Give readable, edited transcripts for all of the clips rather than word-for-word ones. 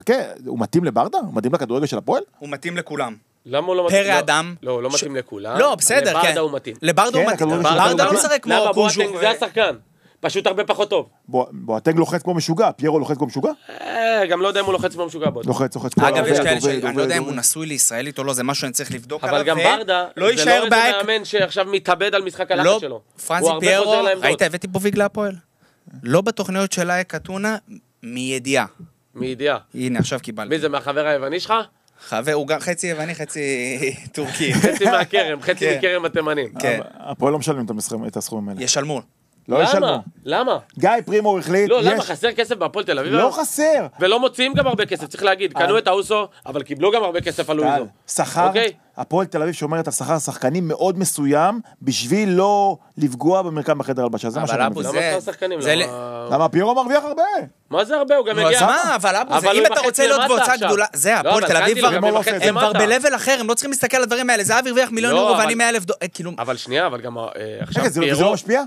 כן, הוא מתאים לברדה? הוא מתאים לכדורגל של הפועל? הוא מתאים לכולם. למה הוא לא מתאים? פר האדם. לא מתאים לכולם. לא, בסדר, כן. לברדה הוא מתאים. לברדה הוא מתאים. ברדה לא משחק כמו קוז'ו. למה? בואטנג זה השחקן. פשוט הרבה פחות טוב. בואטנג לוחץ כמו משוגע, פיירו לוחץ כמו משוגע? גם לא יודע אם הוא לוחץ כמו משוגע בואטנג. לוחץ. אגב, יש כאלה שאני לא יודע אם הוא נשוי לישראלית או לא, זה משהו שאני צריך לבדוק עליו. אבל גם ברדה, זה לא איזה מאמן שעכשיו מתאבד על משחק הלחץ שלו. פרנזי פיירו, ראית, הבאתי פה ויגלה הפועל. לא בתוכניות של אייק אתונה, מידיעה. מידיעה. הנה, עכשיו קיבלתי. מי זה, מהחבר היווני שלך? חבר, הוא גם חצי יווני, חצי טורקי. חצי מהקרם, חצי מכרם התימנים. הפועל לא משלמים את הסכומים האלה. ישלמו. לא ישלמו. למה? גיא פרימו החליט. לא, למה? חסר כסף בהפועל תל אביב? לא חסר. ולא מוציאים גם הרבה כסף, צריך להגיד. קנו את האוסו, אבל קיבלו גם הרבה כסף על אוסו. שכר, הפועל תל אביב שומרת על שכר שחקנים מאוד מסוים, בשביל לא לפגוע במרקם בחדר הלבשה. זה מה שאני מבין. למה שכר שחקנים? למה פיירו מרוויח הרבה? מה זה הרבה? הוא גם מגיע... מה, אבל אבו, אם אתה רוצה להיות קבוצה גדולה, זה, הפועל תל אביב הם כבר בלבל אחר, הם לא צריכים להסתכל על הדברים האלה, זה הרוויח $1,000,000 ואני $100,000. אבל שנייה, אבל גם עכשיו פיירו... זה לא משפיע?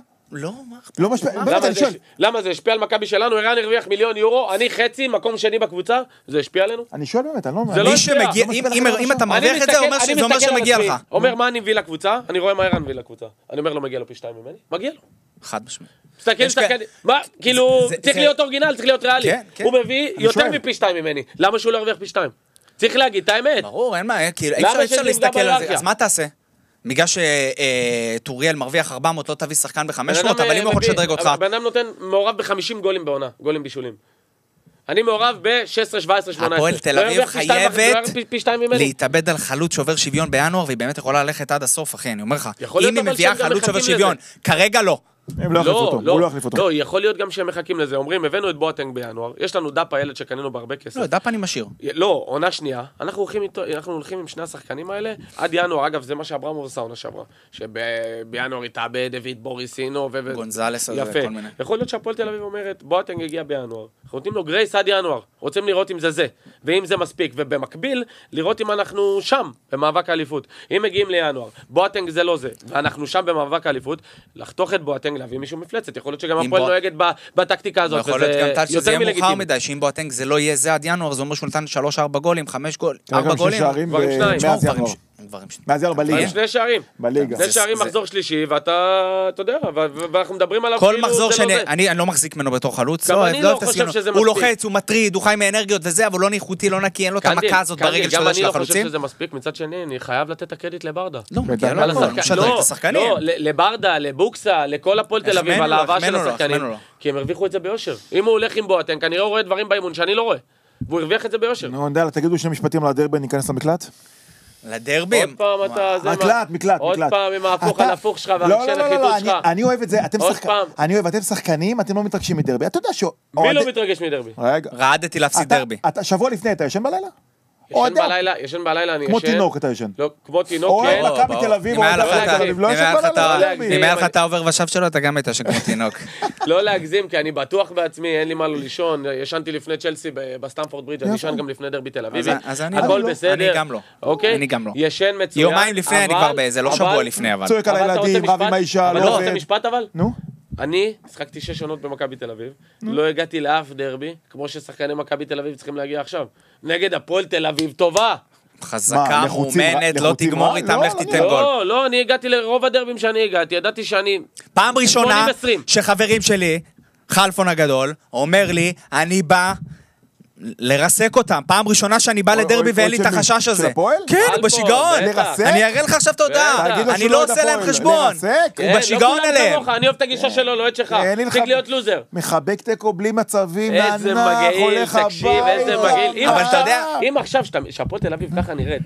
לא משפיע. למה זה השפיע על מכבי שלנו? ערן הרוויח €1,000,000, אני חצי, מקום שני בקבוצה, זה השפיע עלינו? אני שואל באמת, אני לא זה לא השפיע. אם אתה מרוויח את זה, זה אומר שמגיע לך. אומר מה אני מביא לקבוצה, אני רואה מה ערן מביא לקבוצה. אני אומר לו מגיע לו פי 2 ממני, מגיע לו. חד משמעית. תסתכל, מה, כאילו, צריך להיות אורגינל, צריך להיות ריאלי. הוא מביא יותר מפי 2 ממני. למה שהוא לא הרוויח פי 2? צריך להגיד את האמת. ברור, אין מה, כאילו, אפשר להסתכל על זה. אז מה תעשה? בגלל שטוריאל מרוויח 400, לא תביא שחקן ב-500, אבל אם הוא יכול לשדרג אותך. הבן אדם נותן מעורב ב-50 גולים בעונה, גולים בישולים. אני מעורב ב-16, 17, 18. הפועל תל אביב חייבת להתאבד על חלוץ שובר שוויון בינואר, והיא באמת יכולה ללכת עד הסוף, אחי, אני אומר לך. אם היא מביאה חלוץ שובר שוויון, כרגע לא. הם לא יחליפו אותו, הוא לא יחליף אותו. לא, יכול להיות גם שהם מחכים לזה. אומרים, הבאנו את בואטנג בינואר, יש לנו דאפה ילד שקנינו בהרבה כסף. לא, דאפה אני משאיר. לא, עונה שנייה, אנחנו הולכים עם שני השחקנים האלה, עד ינואר, אגב, זה מה שאברמוב עשה עונה שעברה, שבינואר התאבד, דוד בוריסינו, גונזלס, יפה. יכול להיות שהפועל תל אביב אומרת, בואטנג הגיע בינואר, אנחנו נותנים לו גרייס עד ינואר, רוצים לראות אם זה, ואם זה מספיק, ובמקביל, לראות אם אנחנו שם, במאבק האליפות. אם מגיעים לינואר, בואטנג זה לא זה, ואנחנו שם במאבק האליפות, לחתוך את בואטנג, להביא מישהו מפלצת. יכול להיות שגם הפועל נוהגת בטקטיקה הזאת. יכול להיות גם טל שזה יהיה מאוחר מדי, שאם בואטנג זה לא יהיה זה עד ינואר, זה אומר שהוא נתן 3-4 גולים, 5 גולים, 4 גולים. כבר עם 2. מאז ינואר בליגה. 2 שערים. בליגה. 2 שערים מחזור שלישי, ואתה יודע, ואנחנו מדברים עליו כל מחזור אני לא מחזיק ממנו בתור חלוץ. גם אני לא חושב שזה מספיק. הוא לוחץ, הוא מטריד, הוא חי מאנרגיות וזה, אבל לא ניחותי, לא נקי, אין לו את המכה הזאת ברגל של החלוצים. גם אני לא חושב שזה מספיק, מצד שני, אני חייב לתת את הקרדיט לברדה. לא, לברדה, לבוקסה, לכל הפועל תל אביב, על האהבה של השחקנים, כי הם הרוויחו את זה ביושר. אם הוא הולך עם בואטנג, כנראה הוא רואה דברים באימון שאני לא רואה, והוא הרוויח את זה ביושר. נו, נדל, תגידו 2 משפטים על הדרבי, ניכנס למקלט? לדרבים. עוד פעם אתה... מקלט. עוד פעם עם ההפוך על הפוך שלך והרגשי נחיתות שלך. אני אוהב את זה, אתם שחקנים, אתם לא מתרגשים מדרבי. אתה יודע ש... מי לא מתרגש מדרבי? רעדתי להפסיד דרבי. שבוע לפני אתה ישן בלילה? ישן בלילה, אני ישן. כמו תינוק אתה ישן. לא, כמו תינוק, כן. או מכבי תל אביב, לא ישן בלילה. אם היה לך את העובר ושב שלו, אתה גם היית ישן כמו תינוק. לא להגזים, כי אני בטוח בעצמי, אין לי מה לא לישון. ישנתי לפני צ'לסי בסטמפורד ברידג', אני ישן גם לפני דרבי תל אביב. הכל בסדר. אני גם לא. אוקיי? אני גם לא. ישן מצוין. יומיים לפני אני כבר באיזה, לא שבוע לפני, אבל. צועק על הילדים, רב עם האישה, אבל לא רוצה משפט אבל? נו? אני שחקתי 6 עונות במכבי תל אביב, לא הגעתי לאף דרבי, כמו ששחקני מכבי תל אביב צריכים להגיע עכשיו. נגד הפועל תל אביב טובה. חזקה, מאומנת, לא תגמור איתם, לך תיתן גול. לא, אני הגעתי לרוב הדרבים שאני הגעתי, ידעתי שאני... פעם ראשונה שחברים שלי, חלפון הגדול, אומר לי, אני בא... לרסק אותם, פעם ראשונה שאני בא לדרבי ואין לי את החשש הזה. כן, הוא בשיגעון. אני אראה לך עכשיו תודה. אני לא עושה להם חשבון. הוא בשיגעון אליהם. אני אוהב את הגישה שלו, לא את שלך. תפסיק להיות לוזר. מחבק תקו בלי מצבים. איזה מגעיל, תקשיב, איזה מגעיל. אבל אתה יודע... אם עכשיו שהפועל תל אביב ככה נראית,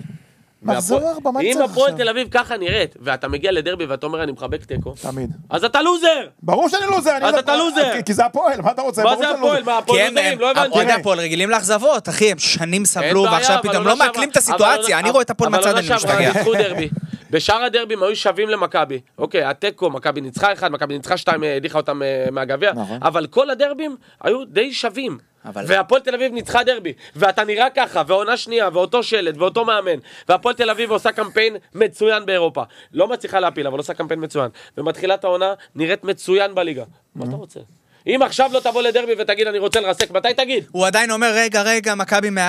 אם הפועל תל אביב ככה נראית, ואתה מגיע לדרבי ואתה אומר אני מחבק תיקו, תמיד. אז אתה לוזר! ברור שאני לוזר! אז אתה לוזר! כי זה הפועל, מה אתה רוצה? מה זה הפועל? מה הפועל לוזרים? לא הבנתי. עוד הפועל רגילים לאכזבות, אחי, הם שנים סבלו ועכשיו פתאום לא מעכלים את הסיטואציה, אני רואה את הפועל מצד, אני משתגע. בשאר הדרבים היו שווים למכבי. אוקיי, הטקו, מכבי ניצחה 1, מכבי ניצחה 2, הדיחה אותם מהגביע, אבל כל הדרבים היו די שווים. והפועל תל אביב ניצחה דרבי, ואתה נראה ככה, ועונה שנייה, ואותו שלד, ואותו מאמן, והפועל תל אביב עושה קמפיין מצוין באירופה. לא מצליחה להפיל, אבל עושה קמפיין מצוין. ומתחילת העונה נראית מצוין בליגה. מה אתה רוצה? אם עכשיו לא תבוא לדרבי ותגיד אני רוצה לרסק, מתי תגיד? הוא עדיין אומר רגע, מכבי